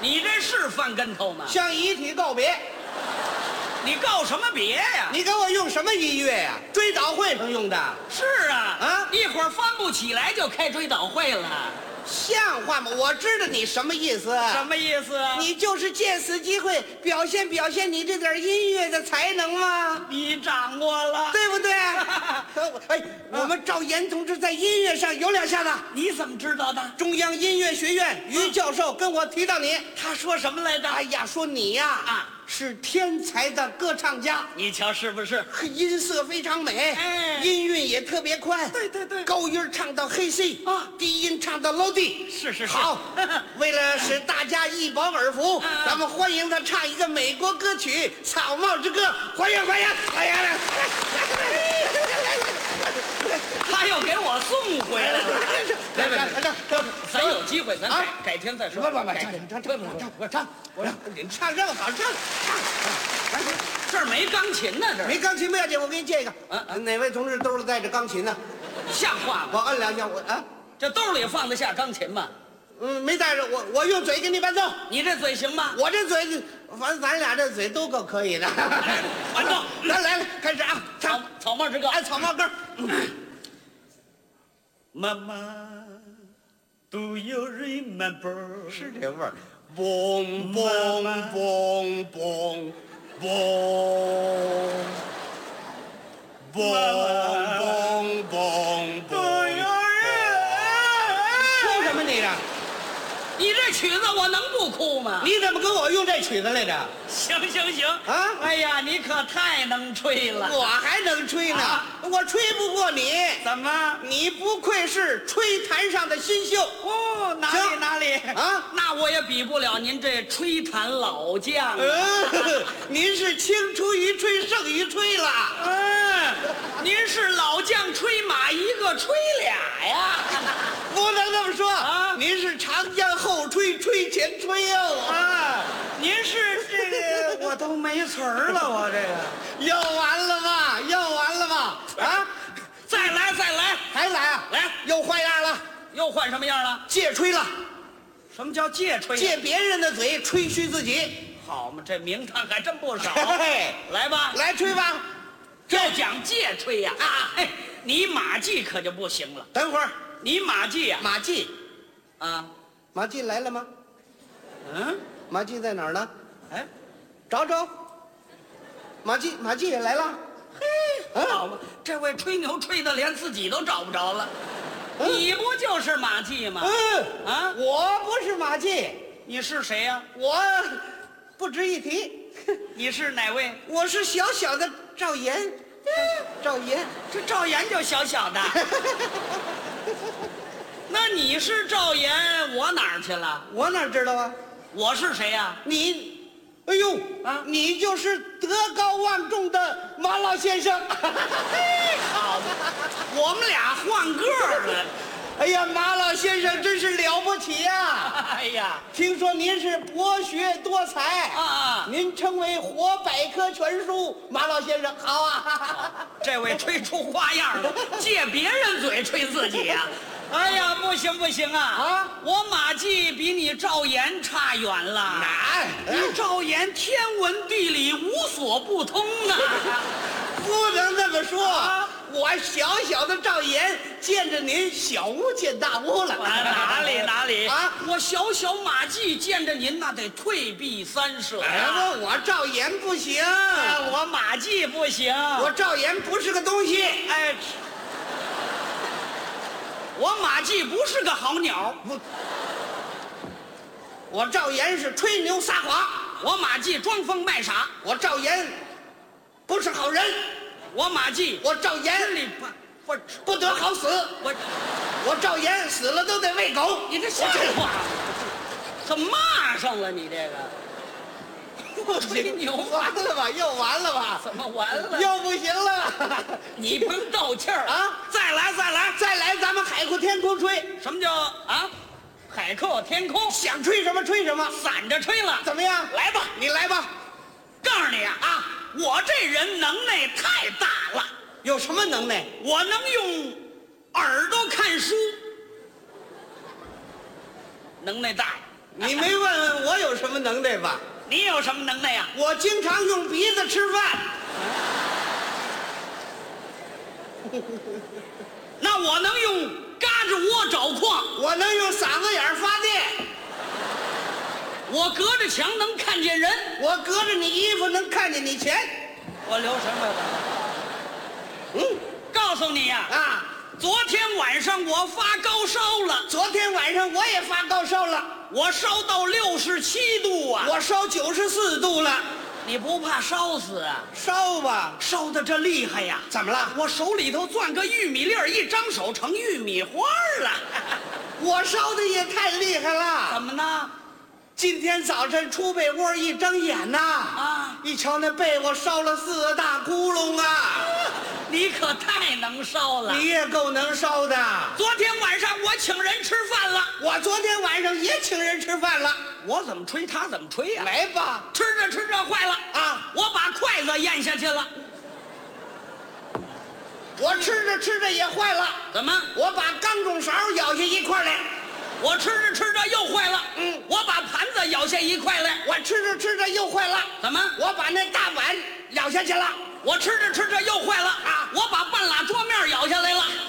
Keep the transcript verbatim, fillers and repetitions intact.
你这是翻跟头吗？ 向遗体告别。 你告什么别呀？ 你给我用什么音乐呀？追悼会上用的。 是啊， 啊， 一会儿翻不起来就开追悼会了， 像话吗？我知道你什么意思。 什么意思啊？ 你就是借此机会表现表现你这点音乐的才能吗？ 你掌握了， 对不对？哎，我们赵岩同志在音乐上有两下子。 你怎么知道的？ 中央音乐学院于教授跟我提到你， 他说什么来着？ 哎呀，说你呀啊是天才的歌唱家， 你瞧是不是？ 音色非常美， 哎音韵也特别宽， 对对对高音唱到黑 C 啊低音唱到 low D， 是是是好，为了使大家一饱耳福， 啊咱们欢迎他唱一个美国歌曲《草帽之歌》，欢迎欢迎！哎呀， 他又给我送回来了。 来来来， 咱有机会，咱改、 啊改天再说。 不不不， 改唱唱唱唱唱不唱，我让你唱这个好唱唱。 这儿没钢琴呢，这儿没钢琴不要紧，我给你借一个。 嗯嗯哪位同志兜里带着钢琴呢？ 像话我吗？ 摁两下，我啊， 这兜里放得下钢琴吗？ 嗯，没带着，我我用嘴给你伴奏。 你这嘴行吗？ 我这嘴，反正咱俩这嘴都够可以的。 伴奏， 来来来，开始啊， 草唱草帽之歌。 哎，草帽歌。 妈妈 ，Do you remember？ 是这味儿。嘣嘣嘣嘣嘣嘣嘣嘣嘣。哭什么你这？ 你这曲子我能不哭吗？ 你怎么跟我用这曲子来着？ 行行行啊哎呀，你可太能吹了。 我还能吹呢， 啊我吹不过你。 怎么？ 你不愧是吹坛上的新秀。 哦，哪里行哪里啊？ 那我也比不了您这吹弹老将啊。 嗯，您是青出于吹胜于吹了。 嗯，您是老将吹马一个吹俩呀。 不能这么说啊您是长江后吹，吹前吹哟。 啊，您是这个我都没词儿了，我这个。 又完了吧？又完了吧？啊， 再来再来， 还来啊？ 来又换样了， 又换什么样了？ 借吹了， 什么叫借吹？ 借别人的嘴吹嘘自己。 好嘛，这名堂还真不少。 嘿， 来吧， 来吹吧。 要讲借吹呀啊！哎，你马季可就不行了。 等会儿， 你马季呀马季， 啊， 马季来了吗？ 嗯， 马季在哪儿呢？ 哎， 找找。马季，马季也来了。 嘿， 啊好嘛，这位吹牛吹的连自己都找不着了。 嗯你不就是马季吗？ 嗯啊， 我不是马季， 你是谁呀？ 我不值一提。 你是哪位？ 我是小小的赵岩，赵岩。 这赵岩就小小的。那你是赵岩，我哪儿去了？ 我哪知道啊？ 我是谁呀？ 你，哎呦啊你就是德高望重的马老先生。 好嘛，我们俩换个儿了。 哎呀，马老先生真是了不起呀！ 哎呀， 听说您是博学多才啊啊您称为活百科全书，马老先生好啊！ 这位吹出花样了，借别人嘴吹自己呀、哎呀，不行不行啊！ 啊我马季比你赵岩差远了。 哪？ 你赵岩天文地理无所不通啊！ 不能这么说， 啊我小小的赵岩见着您小巫见大巫了。 啊哪里哪里啊！ 我小小马季见着您那得退避三舍哎， 呀、 我我赵岩不行， 哎我马季不行， 我赵岩不是个东西。 哎，我马季不是个好鸟， 不，我赵岩是吹牛撒谎， 我马季装疯卖傻， 我赵岩不是好人， 我马季我赵岩里不不不得好死， 我， 我赵岩死了都得喂狗。 你这像话吗？怎么骂上了你这个？ 不吹牛完了吧？又完了吧？ 怎么完了？ 又不行了。 你甭斗气儿啊！ 再来再来！ 再来，咱们海阔天空吹， 什么叫啊？海阔天空， 想吹什么吹什么。 散着吹了。 怎么样？ 来吧， 你来吧。 告诉你啊啊，我这人能耐太大了， 有什么能耐？ 我能用耳朵看书，能耐大。 你没问问我有什么能耐吧？ 你有什么能耐呀？ 我经常用鼻子吃饭。 那我能用嘎吱窝找矿， 我能用嗓子眼儿发电。 我隔着墙能看见人， 我隔着你衣服能看见你钱。 我留什么了？ 嗯， 告诉你呀、 啊， 昨天晚上我发高烧了， 昨天晚上我也发高烧了， 我烧到六十七度啊！ 我烧九十四度了。 你不怕烧死啊？ 烧吧。 烧的这厉害呀！ 怎么了？ 我手里头攥个玉米粒儿，一张手成玉米花了。 我烧的也太厉害了。 怎么呢？ 今天早晨出被窝一睁眼呐， 啊， 一瞧那被窝烧了四个大窟窿啊！ 你可太能烧了！ 你也够能烧的。 昨天晚上我请人吃饭了， 我昨天晚上也请人吃饭了。 我怎么吹他怎么吹呀、 来吧。 吃着吃着坏了啊！ 我把筷子咽下去了。 我吃着吃着也坏了。 怎么？ 我把钢种勺咬下一块来。 我吃着吃着又坏了。 嗯， 我把盘子咬下一块来。 我吃着吃着又坏了。 怎么？ 我把那大碗咬下去了。 我吃着吃着又坏了。 啊！ 我把半拉桌面咬下来了。